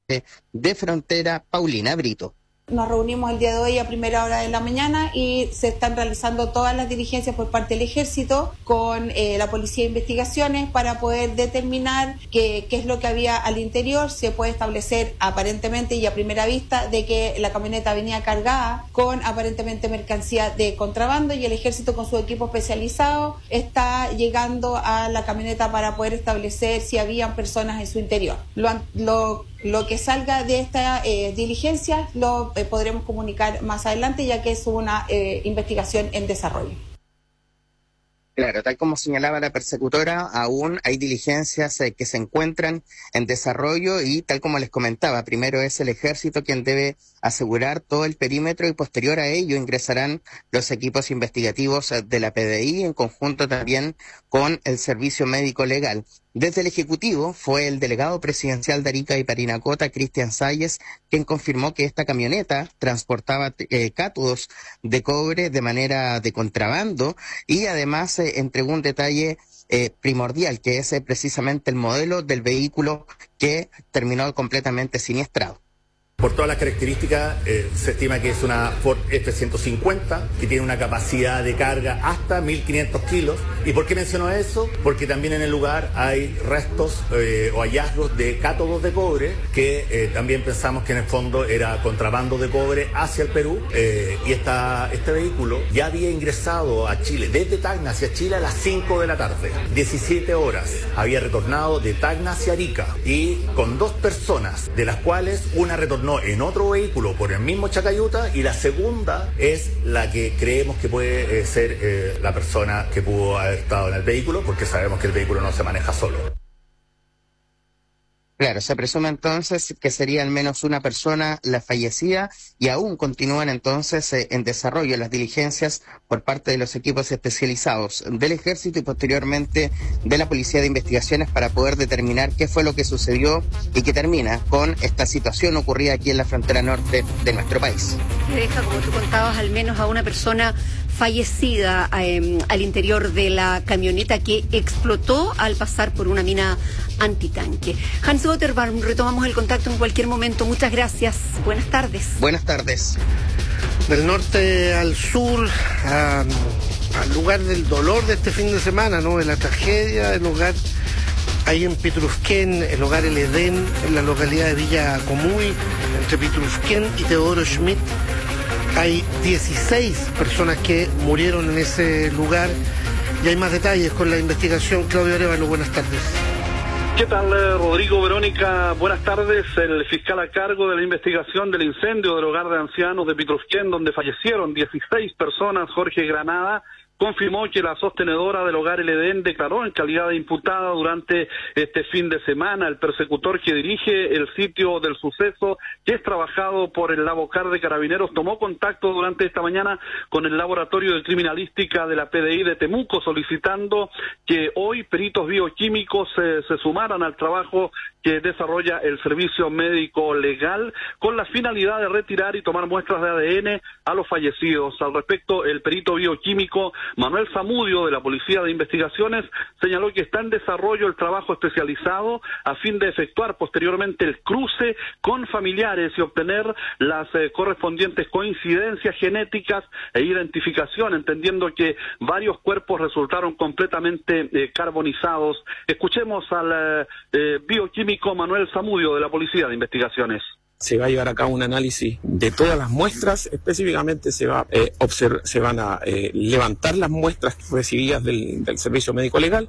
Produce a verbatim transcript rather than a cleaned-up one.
de Frontera, Paulina Brito. Nos reunimos el día de hoy a primera hora de la mañana y se están realizando todas las diligencias por parte del Ejército con eh, la Policía de Investigaciones para poder determinar qué, qué es lo que había al interior. Se puede establecer aparentemente y a primera vista de que la camioneta venía cargada con aparentemente mercancía de contrabando y el Ejército con su equipo especializado está llegando a la camioneta para poder establecer si habían personas en su interior. Lo, lo, lo que salga de esta eh, diligencia lo eh, podremos comunicar más adelante, ya que es una eh, investigación en desarrollo. Claro, tal como señalaba la persecutora, aún hay diligencias eh, que se encuentran en desarrollo y tal como les comentaba, primero es el Ejército quien debe asegurar todo el perímetro y posterior a ello ingresarán los equipos investigativos de la P D I en conjunto también con el Servicio Médico Legal. Desde el Ejecutivo fue el delegado presidencial de Arica y Parinacota, Cristian Salles, quien confirmó que esta camioneta transportaba eh, cátodos de cobre de manera de contrabando y además eh, entregó un detalle eh, primordial, que es eh, precisamente el modelo del vehículo que terminó completamente siniestrado. Por todas las características, eh, se estima que es una Ford F ciento cincuenta, que tiene una capacidad de carga hasta mil quinientos kilos. ¿Y por qué menciono eso? Porque también en el lugar hay restos eh, o hallazgos de cátodos de cobre, que eh, también pensamos que en el fondo era contrabando de cobre hacia el Perú. Eh, y esta, este vehículo ya había ingresado a Chile, desde Tacna hacia Chile a las cinco de la tarde, diecisiete horas. Había retornado de Tacna hacia Arica y con dos personas, de las cuales una retornó en otro vehículo por el mismo Chacayuta y la segunda es la que creemos que puede eh, ser eh, la persona que pudo haber estado en el vehículo, porque sabemos que el vehículo no se maneja solo. Claro, se presume entonces que sería al menos una persona la fallecida y aún continúan entonces eh, en desarrollo las diligencias por parte de los equipos especializados del Ejército y posteriormente de la Policía de Investigaciones para poder determinar qué fue lo que sucedió y que termina con esta situación ocurrida aquí en la frontera norte de nuestro país. Que deja, como tú contabas, al menos a una persona fallecida eh, al interior de la camioneta que explotó al pasar por una mina antitanque. Hans Gotterbaum, retomamos el contacto en cualquier momento. Muchas gracias. Buenas tardes. Buenas tardes. Del norte al sur, a, al lugar del dolor de este fin de semana, ¿no? De la tragedia, el hogar ahí en Pitrufquén, el hogar El Edén, en la localidad de Villa Comuy, entre Pitrufquén y Teodoro Schmidt. Hay dieciséis personas que murieron en ese lugar y hay más detalles con la investigación. Claudio Arevalo, buenas tardes. ¿Qué tal, Rodrigo, Verónica? Buenas tardes. El fiscal a cargo de la investigación del incendio del hogar de ancianos de Pitrufquén, donde fallecieron dieciséis personas, Jorge Granada, confirmó que la sostenedora del hogar El Edén declaró en calidad de imputada durante este fin de semana. El persecutor que dirige el sitio del suceso, que es trabajado por el Labocar de Carabineros, tomó contacto durante esta mañana con el Laboratorio de Criminalística de la P D I de Temuco, solicitando que hoy peritos bioquímicos eh, se sumaran al trabajo que desarrolla el Servicio Médico Legal con la finalidad de retirar y tomar muestras de A D N a los fallecidos. Al respecto, el perito bioquímico Manuel Zamudio de la Policía de Investigaciones señaló que está en desarrollo el trabajo especializado a fin de efectuar posteriormente el cruce con familiares y obtener las eh, correspondientes coincidencias genéticas e identificación, entendiendo que varios cuerpos resultaron completamente eh, carbonizados. Escuchemos al eh, bioquímico Manuel Zamudio de la Policía de Investigaciones. Se va a llevar a cabo un análisis de todas las muestras, específicamente se va eh, observ- se van a eh, levantar las muestras recibidas del, del Servicio Médico Legal